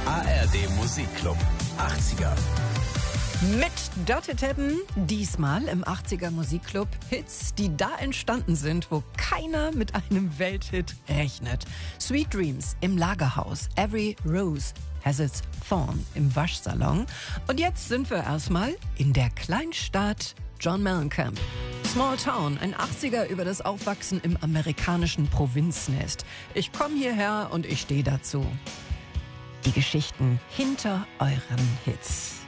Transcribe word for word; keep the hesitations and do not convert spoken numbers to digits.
A R D Musikclub achtziger. Mit Dörte Teppen, diesmal im achtziger Musikclub, Hits, die da entstanden sind, wo keiner mit einem Welthit rechnet. Sweet Dreams im Lagerhaus, Every Rose has its thorn im Waschsalon. Und jetzt sind wir erstmal in der Kleinstadt John Mellencamp. Small Town, ein achtziger über das Aufwachsen im amerikanischen Provinznest. Ich komme hierher und ich stehe dazu. Die Geschichten hinter euren Hits.